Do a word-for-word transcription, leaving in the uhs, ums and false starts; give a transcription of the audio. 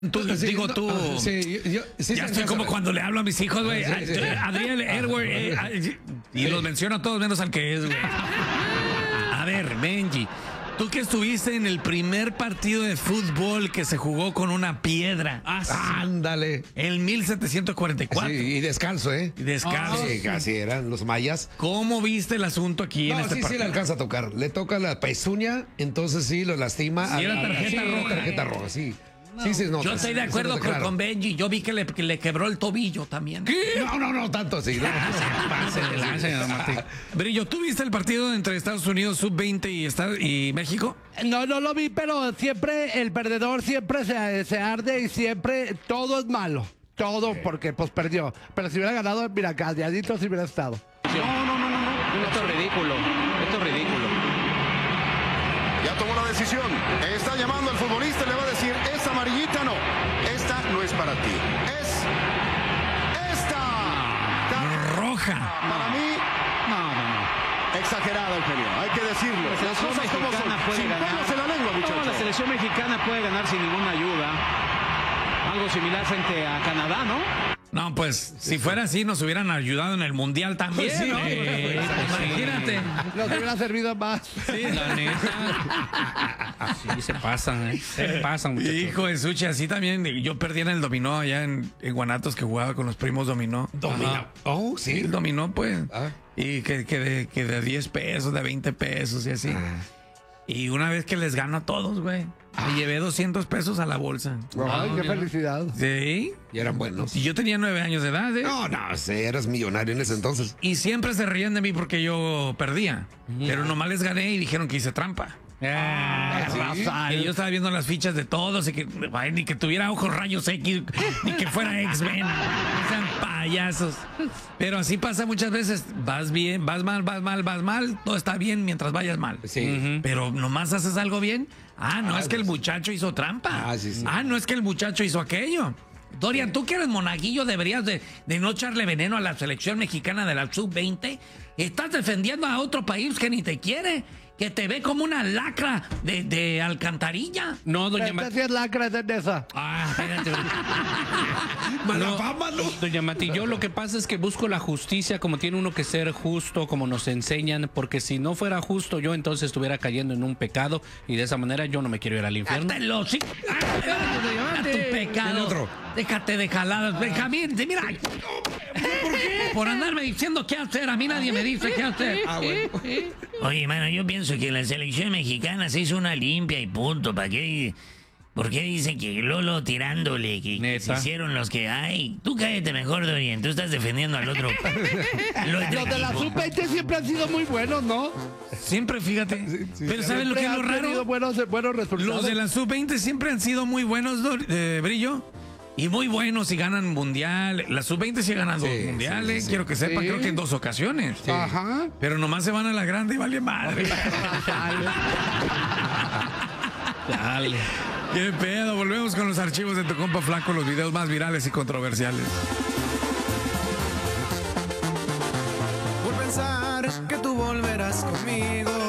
Tú, Sí, digo no, tú. ah, sí, yo- sí ya se estoy como alcanza. cuando le hablo a mis hijos, güey. Sí, sí. Adriel, Edward, eh, eh, y los menciono a todos menos al que es, güey. A ver, Benji, tú que estuviste en el primer partido de fútbol que se jugó con una piedra. Ah, sí. Ándale. En mil setecientos cuarenta y cuatro. Sí, y descalzo, ¿eh? Y descalzo. Sí, casi eran los mayas. ¿Cómo viste el asunto aquí No, en este sí, sí partido? le alcanza a tocar. Le toca la pezuña, entonces sí lo lastima. Sí, era tarjeta roja. Tarjeta roja, sí. Sí, sí, no, Yo estoy de sí, acuerdo sí, con, claro. con Benji. Yo vi que le, que le quebró el tobillo también. No, no, no, tanto así. No, Pase de lanza, señor Martín. Brillo, ¿tú viste el partido entre Estados Unidos sub veinte y, Estados- y México? No, no lo vi, pero siempre el perdedor siempre se, se arde y siempre todo es malo. Todo porque pues perdió. Pero si hubiera ganado, mira, calladito si hubiera estado. No, no, no, no, no. Esto es ridículo. Esto es ridículo. Ya tomó la decisión. Está llamando al futbolista y le va a decir, ¿es amarillita? No. Esta no es para ti. Es esta. Roja. Para mí, No, no, no. exagerado, Eugenio. Hay que decirlo. La Las selección cosas como mexicana son. puede Sin ganar. pelos en la lengua, No, la muchachos. selección mexicana puede ganar sin ninguna ayuda. Algo similar frente a Canadá, ¿no? No, pues, si fuera así, nos hubieran ayudado en el Mundial también, Pues sí, ¿no? ¿no? Eh, pues, imagínate. Nos hubiera servido más. Sí, La neta. Sí, se pasan, ¿eh? Se pasan, muchachos. Hijo de Suchi, así también. Yo perdí en el dominó allá en, en Guanatos, que jugaba con los primos dominó. Domina. Oh, Sí, sí. el dominó, pues. Ah. Y que, que, de, que de diez pesos, de veinte pesos y así. Ah. Y una vez que les gano a todos, güey, me llevé doscientos pesos a la bolsa. Ay, qué felicidad. Sí. Y eran buenos. Y yo tenía nueve años de edad, ¿eh? No, no, sí, eras millonario en ese entonces. Y siempre se reían de mí porque yo perdía. Pero nomás les gané y dijeron que hice trampa. Ah, Rafael. Y yo estaba viendo las fichas de todos y que ay, ni que tuviera ojos rayos X, ni que fuera X-Men. No sean payasos. Pero así pasa muchas veces. Vas bien, vas mal, vas mal, vas mal. Todo está bien mientras vayas mal. Sí. Pero nomás haces algo bien. Ah, no Ah, es que el pues. muchacho hizo trampa. Ah, sí, sí. Ah, no es que el muchacho hizo aquello. Dorian, tú que eres monaguillo, deberías de, de no echarle veneno a la selección mexicana de la sub veinte. Estás defendiendo a otro país que ni te quiere, que te ve como una lacra de, de alcantarilla. no, doña Esta Mati. sí es lacra de esa. Ah, espérate. Mala fama, ¿no? Doña Mati, yo lo que pasa es que busco la justicia como tiene uno que ser justo, como nos enseñan, porque si no fuera justo, yo entonces estuviera cayendo en un pecado y de esa manera yo no me quiero ir al infierno. Hasta el hocico. Ah, tu pecado. Tiene otro. Déjate de jaladas. Benjamín, mira. ¿Por qué? Por andarme diciendo qué hacer. A mí nadie me dice qué hacer. Ah, bueno. Oye, mano, yo pienso que la selección mexicana se hizo una limpia y punto. ¿Para qué? ¿Por qué dicen que Lolo tirándole, que, que Neta. se hicieron los que... Ay, tú cállate mejor, Dorian, tú estás defendiendo al otro. Los Los de la sub veinte siempre han sido muy buenos, ¿no? Siempre, fíjate. Pero ¿sabes lo que es lo Siempre han tenido raro? buenos, buenos resultados. Los de la sub veinte siempre han sido muy buenos, Dor- eh, Brillo. Y muy buenos y ganan mundial. La sub veinte sí ha ganado Sí, mundiales, sí, sí. quiero que sepan, Sí. creo que en dos ocasiones. Ajá. Pero nomás se van a la grande y vale madre. Dale. Qué pedo, volvemos con los archivos de tu compa Flaco, los videos más virales y controversiales. Por pensar que tú volverás conmigo.